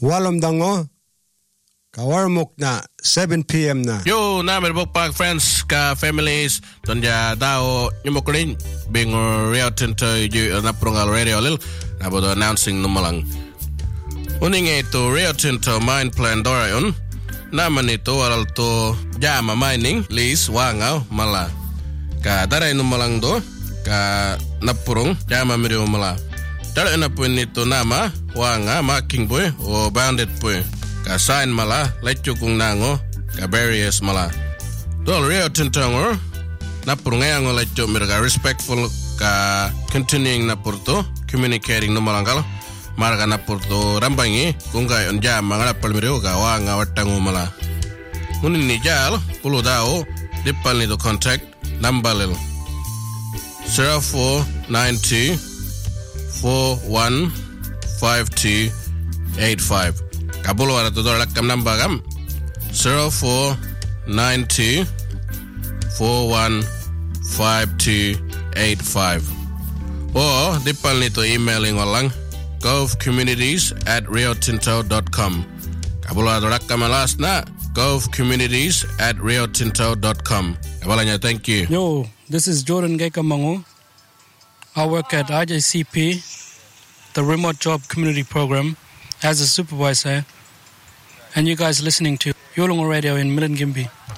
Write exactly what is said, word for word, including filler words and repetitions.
Walom dango. Kawarmok na seven p.m. na. Yo, na merbok pak friends ka families tonja dao nyumokrin bing Rio Tinto ju na prungal radio lil na bodo announcing numalang. Uning ito Rio Tinto mine plan dorayon naman ito aral to jama mining lease wangaw mala. Ka daray numalang do ka napurong jama miriw mala. Dara na po nito nama wanga making boy o bandit boy. Ka sign mala lecho kung nango ka barriers mala dol Rio Tinto ngor na purunga ngo lecho mirga respectful ka continuing na purto communicating no malangkal marga na purto rambangi kung ga on jam mangala palmirio ga wa nga watangu mala munin ni jal pulo dao dipal ni do contact number lil zero four nine two four one five two eight five Kabulo ada tu dorang kam nambah kam zero four nine two four one five two eight five. Oh, dipal nito emailing walang govcommunities at riotinto dot com. Kabulo ada dorang kam alas na govcommunities at riotinto dot com. Kabalanya, thank you. Yo, this is Jordan Gekamango. I work at I J C P, the Remote Job Community Program, as a supervisor, and you guys listening to Yolongo Radio in Milingimbi.